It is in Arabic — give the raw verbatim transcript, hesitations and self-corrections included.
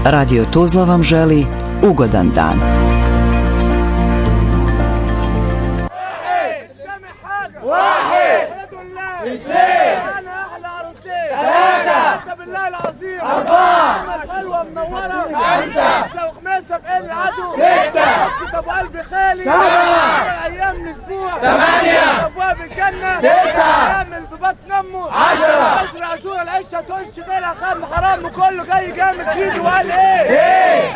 Radio Tuzla vam želi ugodan dan. بالله العظيم أربعة حلوة منورة خمسة وخماسة في قل العدو ستة أبو قلبي خالي سبعة أيام الأسبوع ثمانية أبواب الجنة تسعة يعمل ببطن أمه عشرة عشرة عاشوراء العشة تقولش غيرها خم حرام وكله جاي جامد بيده وقال إيه